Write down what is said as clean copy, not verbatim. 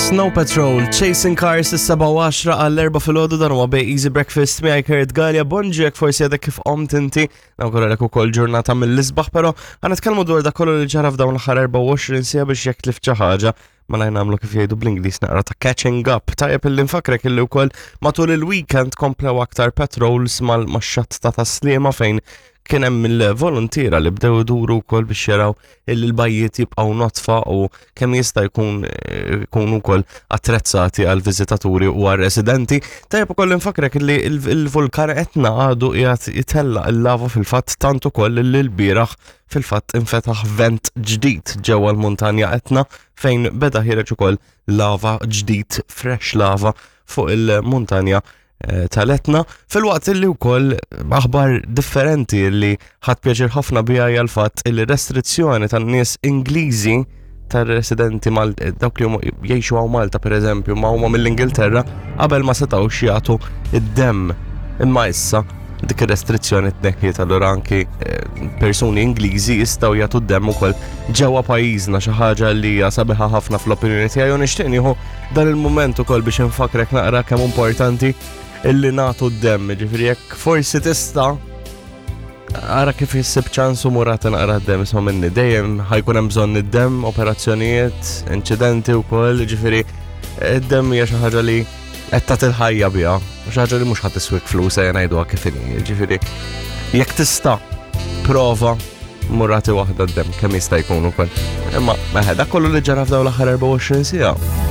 Snow Patrol, Chasing Cars, is-7:10 għall-4 fil-ħodu dan huwa bej Easy Breakfast miegħi Kurt Gallia. Bonġi jekk forsi għadek kif qomt inti, nawguralek ukoll ġurnata mill-isbaħ, però ħanitkellmu dwar dak kollu li ġara f'dawn l-aħħar 24 siegħa biex jekk tlif xi ħaġa ma nagħmlu kif jgħidu bl-Ingliż naqra ta' catching up. Tajjeb illi nfakrek illi wkoll matul il-weekend komplew aktar patrols mal-xatt ta' Sliema fejn kien hemm il-volontira li bdew iduru wkoll biex jaraw il-bajjiet jibqgħu notfa u kemm jista' jkunu wkoll attrezzati għal viżitaturi u għal residenti. Tajjeb ukoll infakrek li il-vulkan Etna għadu qiegħed jitellaq il-lava fil-fatt tant ukoll li l-bieraħ fil-fatt infetaħ vent ġdid ġewwa l-muntanja Etna fejn beda ħireġ ukoll lava ġdid, fresh lava fuq il-muntanja tal-Etna, fil-waqt li wkoll aħbar differenti li ħadd pjaċir ħafna biha hija l-fatt li restrizzjoni tan-nies Ingliżi tar-residenti dawk li huma jgħixu hawn Malta pereżempju ma huma mill-Ingilterra qabel ma setgħux jagħtu id-demm. Imma issa dik ir-restrizzjoni tneħħiet allura anki persuni Ingliżi jistgħu jagħtu d-demm ukoll ġewwa pajjiżna xi ħaġa li hija sabiħa ħafna fl-opinjoni tiegħi u nixtieq nieħu dan il-mument ukoll biex infakrek naqra kemm importanti illi nagħtu d-demm, ġifieri jekk forsi tista' ara kif jissib ċansu murata naqra d-demm isma' minni dejjem ħajkun hemm bżonn id-demm, operazzjonijiet, inċidenti wkoll, ġifieri id-demm hija xi ħaġa li qed tagħti l-ħajja biha, xi ħaġa li mhux ħadd iswik flus ngħiduha kif inhi, ġifieri jekk tista' prova murati waħda d-demm kemm jista' jkun ukoll. Imma dak kollu li ġara f'dawn l-aħħar 24 siegħa.